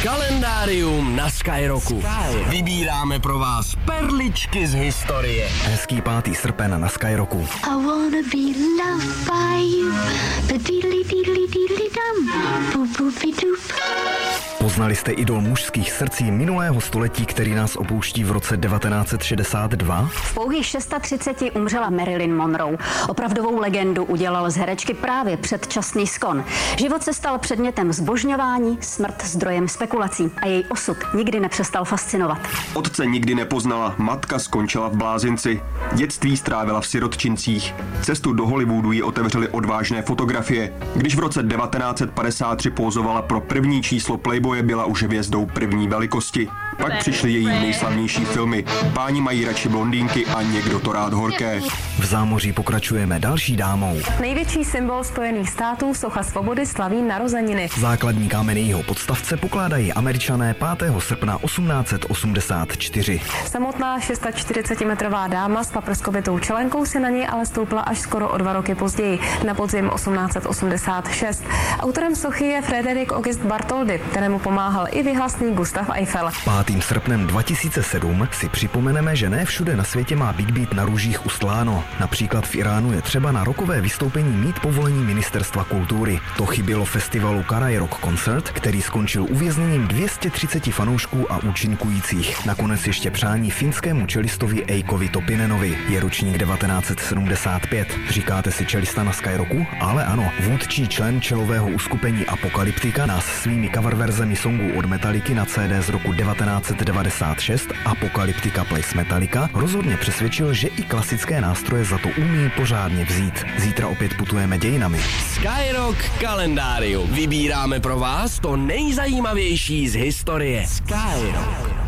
Kalendárium na Skyrocku. Vybíráme pro vás perličky z historie. Hezký 5. srpen na Skyrocku. I wanna be loved by you. Ba-diddly-diddly-diddly-dum. Boop-boopy-doop. Poznali jste idol mužských srdcí minulého století, který nás opouští v roce 1962? V pouhých 630 umřela Marilyn Monroe. Opravdovou legendu udělal z herečky právě předčasný skon. Život se stal předmětem zbožňování, smrt zdrojem spekulací a její osud nikdy nepřestal fascinovat. Otce nikdy nepoznala, matka skončila v blázinci. Dětství strávila v sirotčincích. Cestu do Hollywoodu jí otevřely odvážné fotografie. Když v roce 1953 pózovala pro první číslo Playboye, byla už hvězdou první velikosti. Pak přišly její nejslavnější filmy. Páni mají radši blondýnky a Někdo to rád horké. V zámoří pokračujeme další dámou. Největší symbol Spojených států, socha svobody, slaví narozeniny. Základní kámen jejího podstavce pokládají Američané 5. srpna 1884. Samotná 640-metrová dáma s paprskovitou čelenkou si na něj ale stoupla až skoro o 2 roky později, na podzim 1886. Autorem sochy je Frédéric Auguste Bartholdy, kterému pomáhal i vyhlasný Gustav Eiffel. 5. srpnem 2007 si připomeneme, že ne všude na světě má Big Beat na růžích ustláno. Například v Iránu je třeba na rokové vystoupení mít povolení Ministerstva kultury. To chybělo festivalu Karaj Rock Concert, který skončil uvězněním 230 fanoušků a účinkujících. Nakonec ještě přání finskému čelistovi Eikovi Topinenovi. Je ročník 1975. Říkáte si čelista na Skyrocku? Ale ano, vůdčí člen čelového uskupení Apokalyptika nás svými coververzemi songů od Metalliky na CD z roku 1996 Apokalyptika Plays Metallica rozhodně přesvědčil, že i klasické nástroje za to umí pořádně vzít. Zítra opět putujeme dějinami. Skyrock kalendárium. Vybíráme pro vás to nejzajímavější z historie. Skyrock.